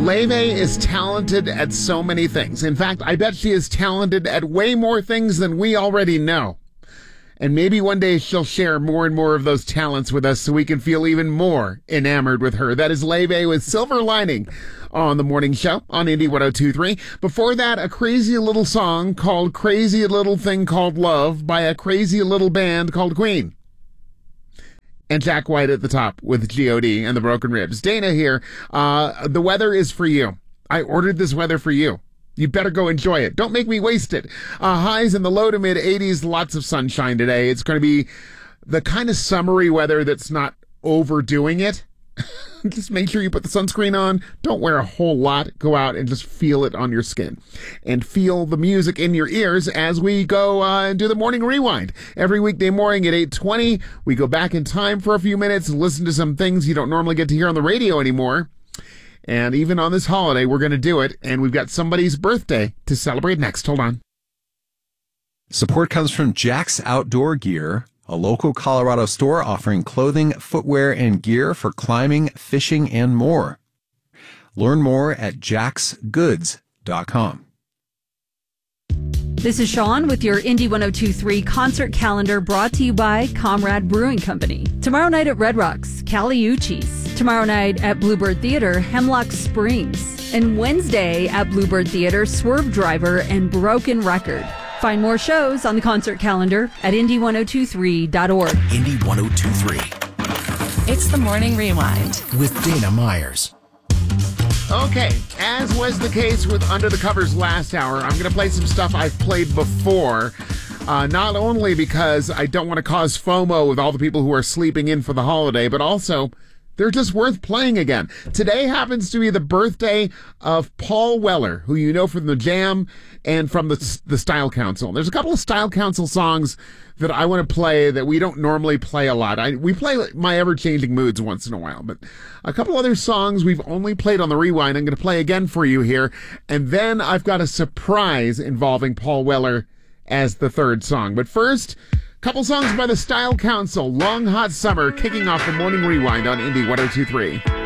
Leve is talented at so many things. In fact, I bet she is talented at way more things than we already know. And maybe one day she'll share more and more of those talents with us so we can feel even more enamored with her. That is Leve with Silver Lining on the morning show on Indie 102.3. Before that, a crazy little song called Crazy Little Thing Called Love by a crazy little band called Queen. And Jack White at the top with G.O.D. and the Broken Ribs. Dana here. The weather is for you. I ordered this weather for you. You better go enjoy it. Don't make me waste it. Highs in the low to mid 80s. Lots of sunshine today. It's going to be the kind of summery weather that's not overdoing it. Just make sure you put the sunscreen on. Don't wear a whole lot. Go out and just feel it on your skin. And feel the music in your ears as we go and do the morning rewind. Every weekday morning at 8:20, we go back in time for a few minutes and listen to some things you don't normally get to hear on the radio anymore. And even on this holiday, we're going to do it. And we've got somebody's birthday to celebrate next. Hold on. Support comes from Jack's Outdoor Gear, a local Colorado store offering clothing, footwear, and gear for climbing, fishing, and more. Learn more at jacksgoods.com. This is Sean with your Indie 102.3 concert calendar brought to you by Comrade Brewing Company. Tomorrow night at Red Rocks, Caliucci's. Tomorrow night at Bluebird Theater, Hemlock Springs. And Wednesday at Bluebird Theater, Swerve Driver and Broken Record. Find more shows on the concert calendar at indie1023.org. Indie 102.3. It's the Morning Rewind with Dana Myers. Okay, as was the case with Under the Covers last hour, I'm going to play some stuff I've played before. Not only because I don't want to cause FOMO with all the people who are sleeping in for the holiday, but also they're just worth playing again. Today happens to be the birthday of Paul Weller, who you know from the Jam and from the Style Council. There's a couple of Style Council songs that I want to play that we don't normally play a lot. We play My Ever-Changing Moods once in a while, but a couple other songs we've only played on the Rewind I'm going to play again for you here. And then I've got a surprise involving Paul Weller as the third song. But first, couple songs by the Style Council. Long Hot Summer, kicking off the Morning Rewind on Indie 102.3.